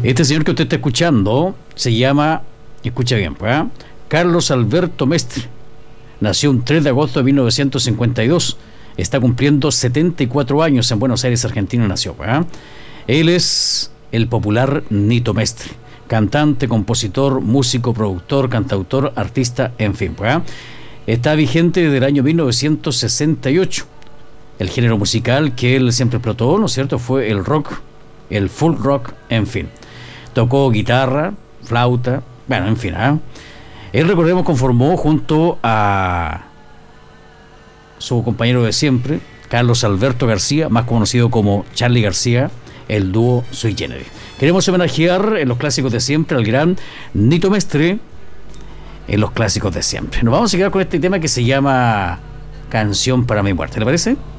Este señor que usted está escuchando se llama, escucha bien, pues, Carlos Alberto Mestre. Nació un 3 de agosto de 1952. Está cumpliendo 74 años en Buenos Aires, Argentina, nació. Él es el popular Nito Mestre. Cantante, compositor, músico, productor, cantautor, artista, en fin. Está vigente desde el año 1968. El género musical que él siempre explotó, ¿no es cierto?, fue el rock, el folk rock, en fin. Tocó guitarra, flauta, bueno, en fin. Él, recordemos, conformó junto a su compañero de siempre, Carlos Alberto García, más conocido como Charly García, el dúo Sui Generis. Queremos homenajear en los clásicos de siempre al gran Nito Mestre, en los clásicos de siempre. Nos vamos a quedar con este tema que se llama Canción para mi muerte, ¿le parece?